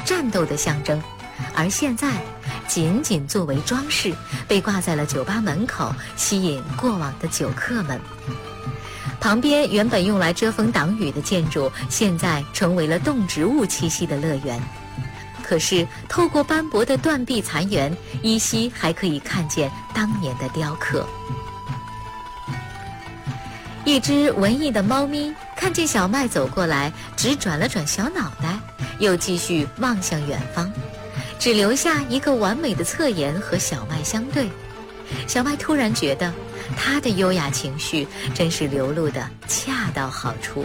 战斗的象征，而现在仅仅作为装饰，被挂在了酒吧门口，吸引过往的酒客们。旁边原本用来遮风挡雨的建筑，现在成为了动植物栖息的乐园。可是透过斑驳的断壁残垣，依稀还可以看见当年的雕刻。一只文艺的猫咪看见小麦走过来，只转了转小脑袋，又继续望向远方，只留下一个完美的侧颜和小麦相对。小麦突然觉得他的优雅情绪真是流露得恰到好处。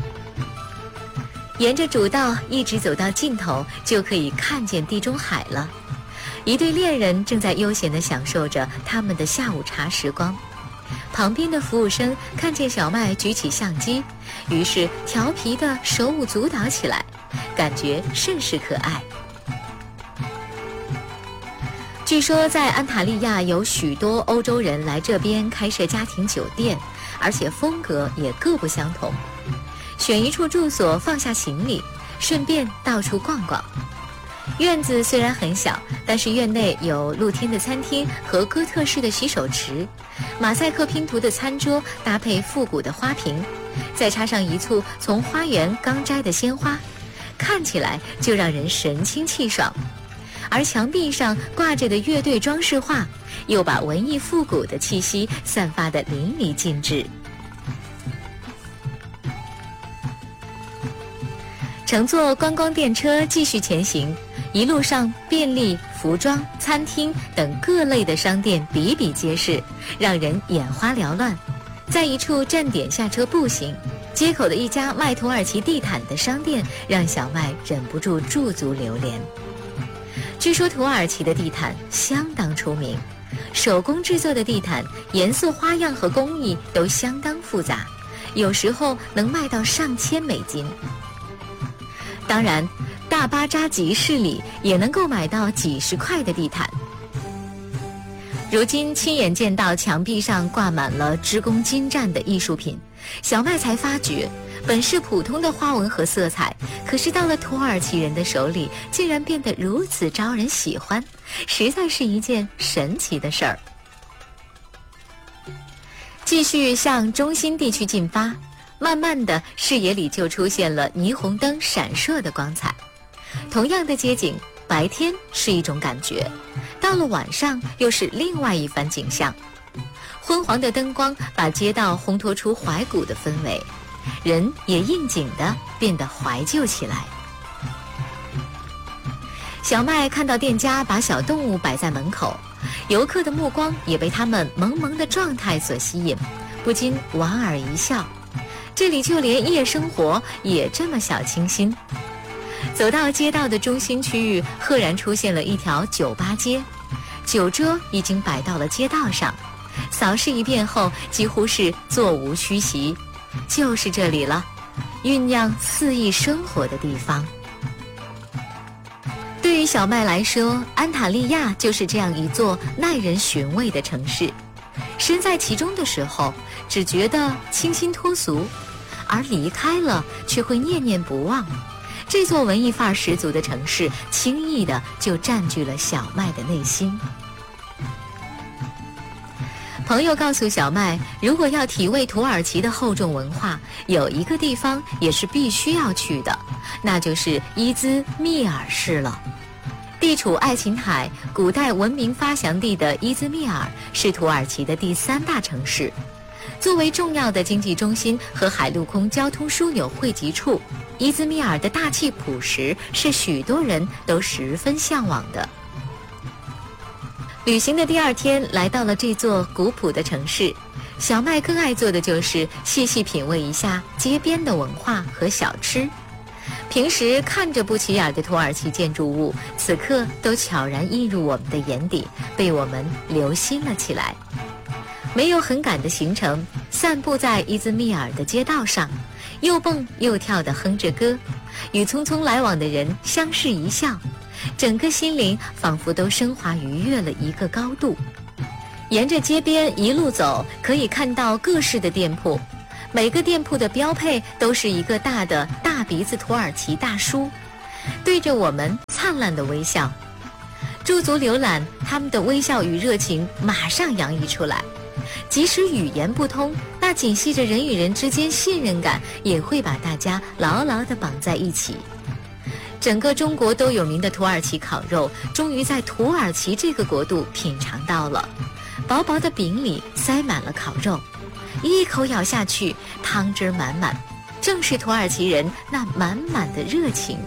沿着主道一直走到尽头，就可以看见地中海了。一对恋人正在悠闲地享受着他们的下午茶时光。旁边的服务生看见小麦举起相机，于是调皮地手舞足蹈起来，感觉甚是可爱。据说在安塔利亚有许多欧洲人来这边开设家庭酒店，而且风格也各不相同。选一处住所，放下行李，顺便到处逛逛。院子虽然很小，但是院内有露天的餐厅和哥特式的洗手池，马赛克拼图的餐桌搭配复古的花瓶，再插上一簇从花园刚摘的鲜花，看起来就让人神清气爽。而墙壁上挂着的乐队装饰画，又把文艺复古的气息散发得淋漓尽致。乘坐观光电车继续前行，一路上便利、服装、餐厅等各类的商店比比皆是，让人眼花缭乱。在一处站点下车步行，街口的一家卖土耳其地毯的商店让小麦忍不住驻足流连。据说土耳其的地毯相当出名，手工制作的地毯颜色花样和工艺都相当复杂，有时候能卖到上千美金。当然，大巴扎集市里也能够买到几十块的地毯。如今亲眼见到墙壁上挂满了织工精湛的艺术品，小麦才发觉，本是普通的花纹和色彩，可是到了土耳其人的手里，竟然变得如此招人喜欢，实在是一件神奇的事儿。继续向中心地区进发，慢慢的视野里就出现了霓虹灯闪烁的光彩。同样的街景，白天是一种感觉，到了晚上又是另外一番景象。昏黄的灯光把街道烘托出怀古的氛围，人也应景地变得怀旧起来。小麦看到店家把小动物摆在门口，游客的目光也被他们萌萌的状态所吸引，不禁莞尔一笑。这里就连夜生活也这么小清新。走到街道的中心区域，赫然出现了一条酒吧街，酒桌已经摆到了街道上，扫视一遍后几乎是座无虚席，就是这里了，酝酿肆意生活的地方。对于小麦来说，安塔利亚就是这样一座耐人寻味的城市。身在其中的时候，只觉得清新脱俗，而离开了却会念念不忘。这座文艺范儿十足的城市，轻易的就占据了小麦的内心。朋友告诉小麦，如果要体味土耳其的厚重文化，有一个地方也是必须要去的，那就是伊兹密尔市了。地处爱琴海，古代文明发祥地的伊兹密尔是土耳其的第3大城市。作为重要的经济中心和海陆空交通枢纽汇集处，伊兹密尔的大气朴实是许多人都十分向往的。旅行的第2天，来到了这座古朴的城市，小麦更爱做的就是细细品味一下街边的文化和小吃。平时看着不起眼的土耳其建筑物，此刻都悄然映入我们的眼底，被我们留心了起来。没有很赶的行程，散步在伊兹密尔的街道上，又蹦又跳地哼着歌，与匆匆来往的人相视一笑，整个心灵仿佛都升华愉悦了一个高度。沿着街边一路走，可以看到各式的店铺，每个店铺的标配都是一个大的大鼻子土耳其大叔，对着我们灿灿烂的微笑。驻足浏览，他们的微笑与热情马上洋溢出来。即使语言不通，那紧系着人与人之间信任感也会把大家牢牢地绑在一起。整个中国都有名的土耳其烤肉，终于在土耳其这个国度品尝到了。薄薄的饼里塞满了烤肉，一口咬下去，汤汁满满，正是土耳其人那满满的热情。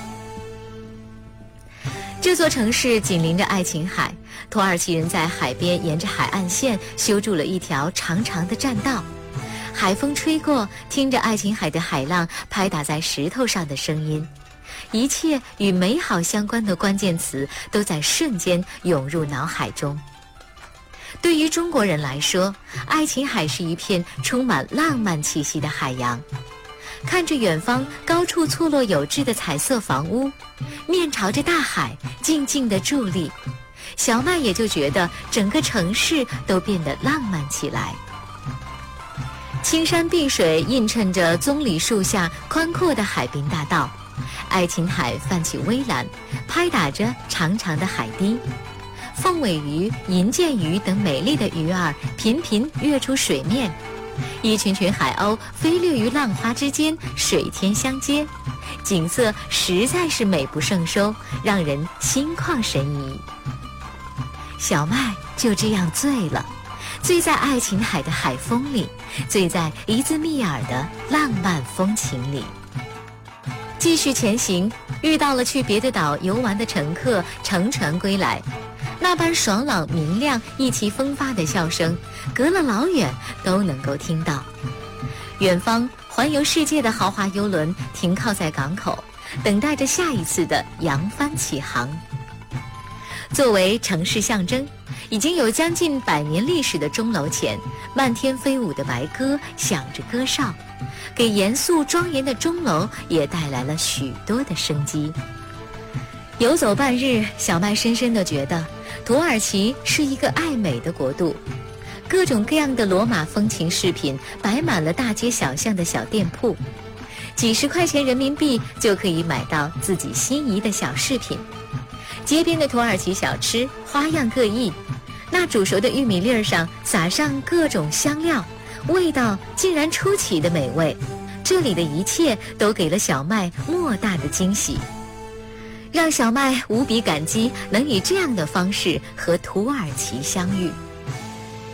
这座城市紧邻着爱琴海，土耳其人在海边沿着海岸线修筑了一条长长的栈道。海风吹过，听着爱琴海的海浪拍打在石头上的声音，一切与美好相关的关键词都在瞬间涌入脑海中。对于中国人来说，爱琴海是一片充满浪漫气息的海洋。看着远方高处错落有致的彩色房屋，面朝着大海静静地伫立，小麦也就觉得整个城市都变得浪漫起来。青山碧水映衬着棕榈树下宽阔的海滨大道，爱琴海泛起微澜，拍打着长长的海堤，凤尾鱼、银剑鱼等美丽的鱼儿频频跃出水面，一群群海鸥飞掠于浪花之间，水天相接，景色实在是美不胜收，让人心旷神怡。小麦就这样醉了，醉在爱琴海的海风里，醉在伊兹密尔的浪漫风情里。继续前行，遇到了去别的岛游玩的乘客乘船归来，那般爽朗明亮、意气风发的笑声，隔了老远都能够听到。远方环游世界的豪华游轮停靠在港口，等待着下一次的扬帆起航。作为城市象征，已经有将近100年历史的钟楼前，漫天飞舞的白鸽响着歌哨，给严肃庄严的钟楼也带来了许多的生机。游走半日，小麦深深地觉得土耳其是一个爱美的国度，各种各样的罗马风情饰品摆满了大街小巷的小店铺，几十块钱人民币就可以买到自己心仪的小饰品。街边的土耳其小吃花样各异，那煮熟的玉米粒儿上撒上各种香料，味道竟然出奇的美味。这里的一切都给了小麦莫大的惊喜，让小麦无比感激能以这样的方式和土耳其相遇。